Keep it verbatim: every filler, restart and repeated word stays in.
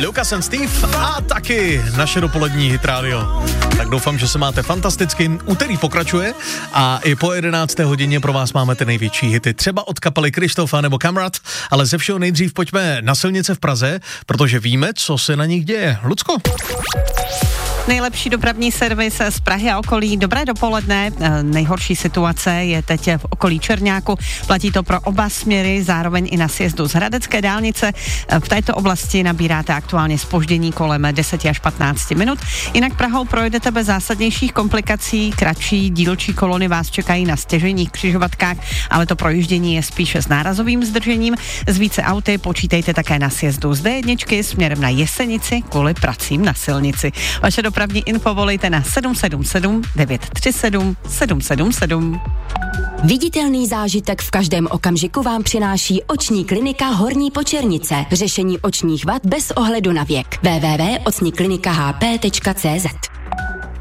Lucas and Steve a taky naše dopolední Hit Radio. Tak doufám, že se máte fantasticky. Úterý pokračuje a i po jedenácté hodině pro vás máme ty největší hity. Třeba od kapely Krištofa nebo Kamrat, ale ze všeho nejdřív pojďme na silnice v Praze, protože víme, co se na nich děje. Lucko. Nejlepší dopravní servis z Prahy a okolí. Dobré dopoledne. Nejhorší situace je teď v okolí Čerňáku. Platí to pro oba směry, zároveň i na sjezdu z Hradecké dálnice. V této oblasti nabíráte aktuálně zpoždění kolem deset až patnáct minut. Jinak Prahou projedete bez zásadnějších komplikací. Kratší dílčí kolony vás čekají na stěžejních křižovatkách, ale to projíždění je spíše s nárazovým zdržením. Z více auty počítejte také na sjezdu z D jedna směrem na Jesenici kvůli pracím na silnici. Vaše dopravní info volejte na sedm sedm sedm devět tři sedm sedm sedm sedm. Viditelný zážitek v každém okamžiku vám přináší oční klinika Horní Počernice. Řešení očních vad bez ohledu na věk. w w w tečka oční klinika h p tečka c z